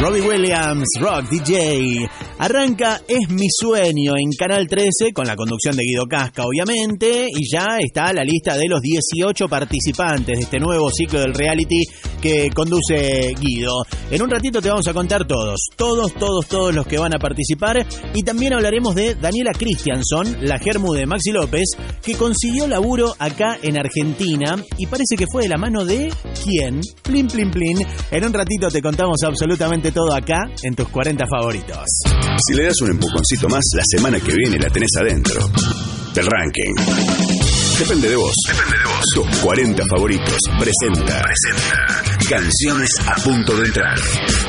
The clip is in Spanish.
Robbie Williams, Rock DJ. Arranca Es mi sueño en Canal 13 con la conducción de Guido Casca, obviamente, y ya está la lista de los 18 participantes de este nuevo ciclo del reality que conduce Guido. En un ratito te vamos a contar todos los que van a participar, y también hablaremos de Daniela Christianson, la germu de Maxi López, que consiguió laburo acá en Argentina y parece que fue de la mano de ¿quién? Plin, plin, plin. En un ratito te contamos absolutamente todo acá en tus 40 favoritos. Si le das un empujoncito más, la semana que viene la tenés adentro del ranking. Depende de vos. Tus 40 favoritos presenta Canciones a punto de entrar.